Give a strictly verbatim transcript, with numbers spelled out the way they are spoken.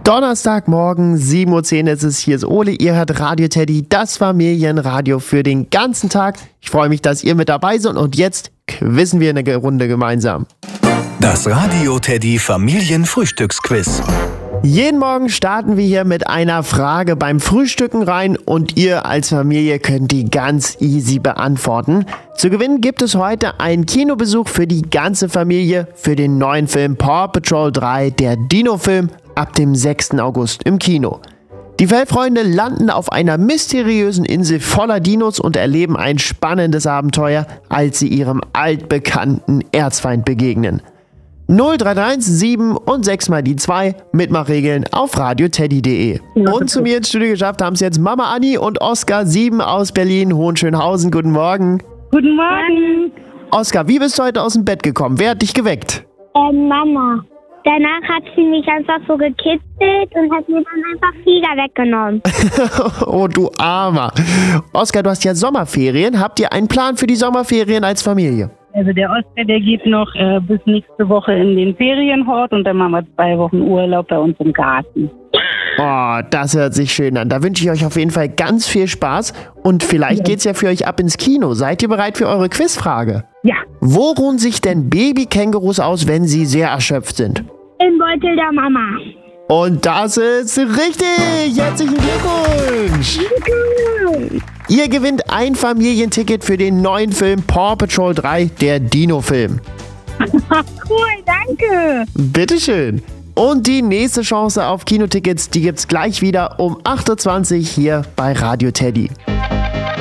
Donnerstagmorgen, sieben Uhr zehn ist es. Hier ist Ole, ihr hört Radio Teddy, das Familienradio für den ganzen Tag. Ich freue mich, dass ihr mit dabei seid und jetzt quizzen wir eine Runde gemeinsam. Das Radio Teddy Familienfrühstücksquiz. Jeden Morgen starten wir hier mit einer Frage beim Frühstücken rein und ihr als Familie könnt die ganz easy beantworten. Zu gewinnen gibt es heute einen Kinobesuch für die ganze Familie für den neuen Film Paw Patrol drei, der Dino-Film, ab dem sechsten August im Kino. Die Fellfreunde landen auf einer mysteriösen Insel voller Dinos und erleben ein spannendes Abenteuer, als sie ihrem altbekannten Erzfeind begegnen. null drei drei eins sieben und sechs mal die zwei, Mitmachregeln auf radioteddy punkt de. Und zu mir ins Studio geschafft haben es jetzt Mama Anni und Oskar sieben aus Berlin, Hohenschönhausen. Guten Morgen. Guten Morgen. Oskar, wie bist du heute aus dem Bett gekommen? Wer hat dich geweckt? Ähm, Mama. Danach hat sie mich einfach so gekitzelt und hat mir dann einfach Flieger weggenommen. Oh, du Armer. Oskar, du hast ja Sommerferien. Habt ihr einen Plan für die Sommerferien als Familie? Also der Oskar, der geht noch äh, bis nächste Woche in den Ferienhort und dann machen wir zwei Wochen Urlaub bei uns im Garten. Oh, das hört sich schön an. Da wünsche ich euch auf jeden Fall ganz viel Spaß und vielleicht geht's ja für euch ab ins Kino. Seid ihr bereit für eure Quizfrage? Ja. Wo ruhen sich denn Babykängurus aus, wenn sie sehr erschöpft sind? Im Beutel der Mama. Und das ist richtig! Herzlichen Glückwunsch! Ihr gewinnt ein Familienticket für den neuen Film Paw Patrol drei, der Dino-Film. Cool, danke. Bitteschön. Und die nächste Chance auf Kinotickets, die gibt's gleich wieder um acht Uhr zwanzig hier bei Radio Teddy.